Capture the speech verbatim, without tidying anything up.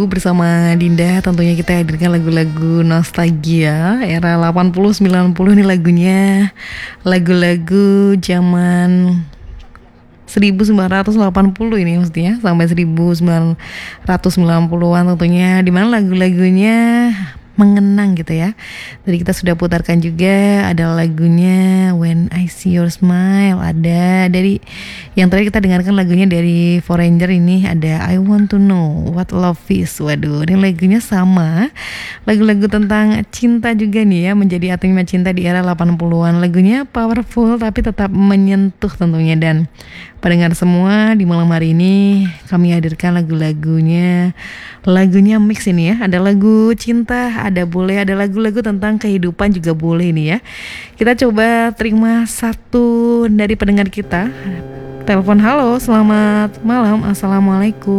Bersama Dinda tentunya kita hadirkan lagu-lagu nostalgia era delapan puluh sembilan puluh nih lagunya. Lagu-lagu zaman seribu sembilan ratus delapan puluh ini mestinya sampai seribu sembilan ratus sembilan puluhan tentunya, dimana lagu-lagunya mengenang gitu ya. Tadi kita sudah putarkan juga ada lagunya When I See Your Smile, ada dari yang tadi kita dengarkan lagunya dari Foreigner, ini ada I Want to Know What Love Is. Waduh, ini lagunya sama, lagu-lagu tentang cinta juga nih ya, menjadi Atima Cinta di era delapan puluhan. Lagunya powerful tapi tetap menyentuh tentunya. Dan pendengar semua, di malam hari ini kami hadirkan lagu-lagunya Lagunya mix ini ya, ada lagu cinta, ada boleh, ada lagu-lagu tentang kehidupan juga boleh nih ya. Kita coba terima satu dari pendengar kita. Telepon, halo, selamat malam, assalamualaikum.